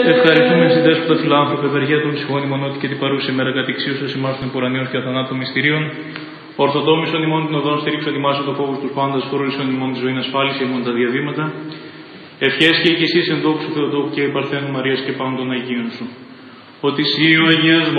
Ευχαριστούμε εσύ, Δέσποτα φιλάνθρωπε, ευεργία των ψυχών ημών, ότι και την παρούση μέρα κατηξίωσος ημάς των επουρανίων και αθανάτων μυστηρίων. Ορθοδόμησον ημών την οδόν, στηρίξον ημάς το φόβος τους πάντας, φρόρισον ημών τη ζωή ασφάλιση ημών τα διαβήματα. Ευχές και εσείς εν δόξου Θεοτόκου και η Παρθένου Μαρίας και πάντων Αγίων σου. Ότι εσύ ο αγιασμός